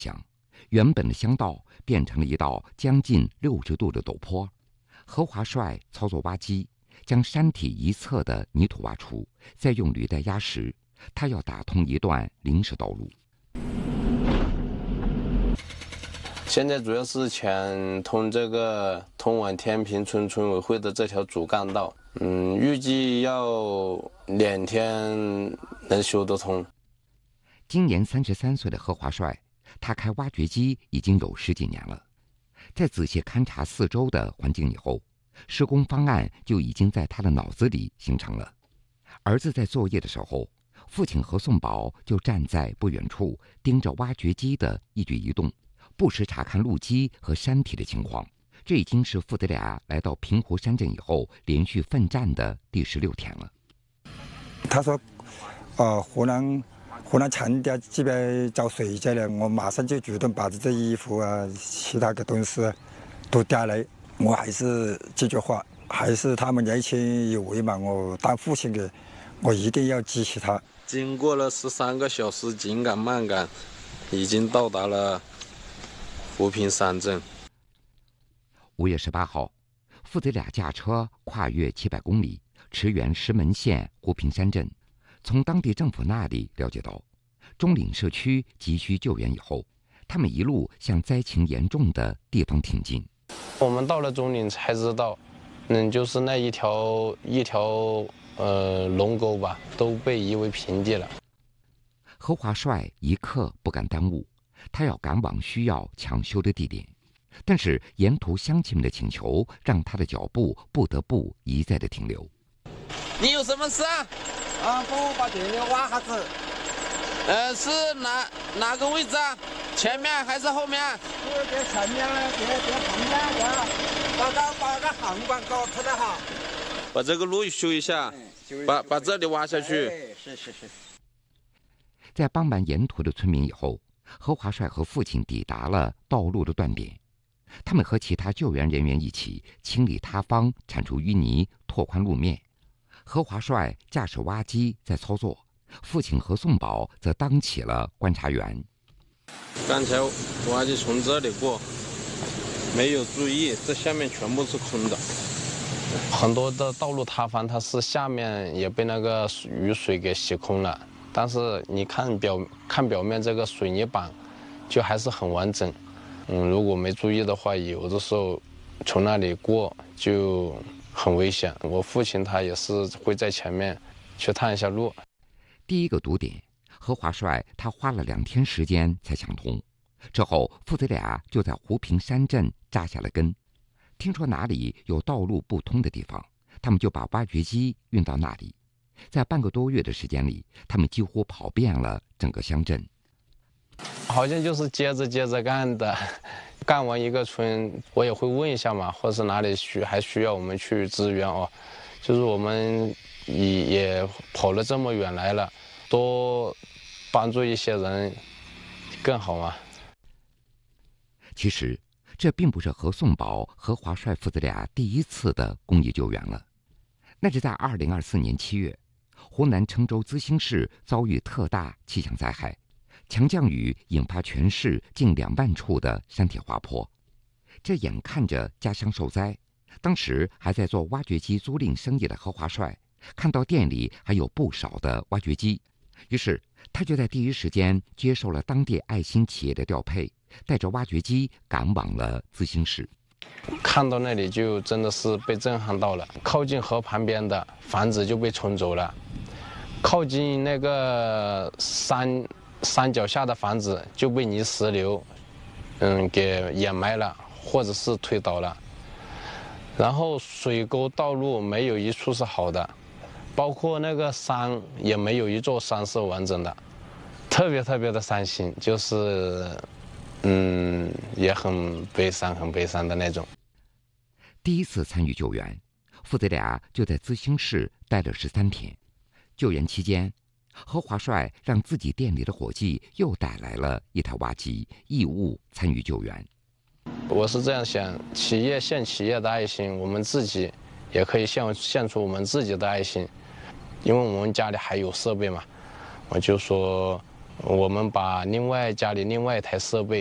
原本的乡道变成了一道将近60度的陡坡。何华帅操作挖机，将山体一侧的泥土挖出，再用履带压实。他要打通一段临时道路。 现在主要是想通往天平村村委会的这条主干道，预计要2天能修得通。 今年33岁的何华帅，他开挖掘机已经有10几年了。在仔细勘察四周的环境以后，施工方案就已经在他的脑子里形成了。儿子在作业的时候，父亲何颂宝就站在不远处盯着挖掘机的一举一动，不时查看路基和山体的情况。这已经是父子俩来到平湖山镇以后连续奋战的第16天了。 他说湖南长堤这边遭水灾了，我马上就主动把这衣服啊其他的东西都带来。我还是这句话，还是他们年轻有为嘛，我当父亲的我一定要支持他。 经过了13个小时紧赶慢赶，已经到达了湖平山镇。 5月18号，父子俩驾车跨越700公里，驰援石门县湖平山镇。从当地政府那里了解到，中岭社区急需救援以后，他们一路向灾情严重的地方挺进。 我们到了中岭才知道，就是那一条龙沟吧，都被夷为平地了。 何华帅一刻不敢耽误，他要赶往需要抢修的地点。但是沿途乡亲们的请求让他的脚步不得不一再的停留。 你有什么事啊？ 帮我把电力挖下子。 是哪个位置啊？前面还是后面？ 在前面了，在旁边的。把个航管搞特别好。 把这个路修一下，把这里挖下去。 是。 在帮完沿途的村民以后，何华帅和父亲抵达了道路的断点。他们和其他救援人员一起清理塌方，铲除淤泥，拓宽路面。何华帅驾驶挖机在操作，父亲何颂宝则当起了观察员。 刚才挖机从这里过，没有注意，这下面全部是空的。很多的道路塌方，它是下面也被那个雨水给洗空了，但是你看表面这个水泥板，就还是很完整。如果没注意的话，有的时候从那里过就很危险。我父亲他也是会在前面去探一下路。 第一个堵点，何华帅他花了2天时间才抢通。之后，父子俩就在湖平山镇扎下了根。听说哪里有道路不通的地方，他们就把挖掘机运到那里。在半个多月的时间里，他们几乎跑遍了整个乡镇。 好像就是接着干的，干完一个村，我也会问一下嘛，或者是哪里还需要我们去支援哦。就是我们也跑了这么远来了，多帮助一些人更好嘛。 其实，这并不是何颂宝和华帅父子俩第一次的公益救援了。那是在2024年7月，湖南郴州资兴市遭遇特大气象灾害。强降雨引发全市近2万处的山体滑坡，这眼看着家乡受灾，当时还在做挖掘机租赁生意的何华帅，看到店里还有不少的挖掘机，于是他就在第一时间接受了当地爱心企业的调配，带着挖掘机赶往了资兴市。 看到那里就真的是被震撼到了，靠近河旁边的房子就被冲走了，靠近那个山脚下的房子就被泥石流给掩埋了，或者是推倒了。然后水沟道路没有一处是好的，包括那个山也没有一座山是完整的，特别的伤心，就是也很悲伤的那种。 第一次参与救援，父子俩就在资兴市待了13天。救援期间，何华帅让自己店里的伙计又带来了一台挖机，义务参与救援。 我是这样想，企业献企业的爱心，我们自己也可以献出我们自己的爱心，因为我们家里还有设备嘛。我就说我们把家里另外一台设备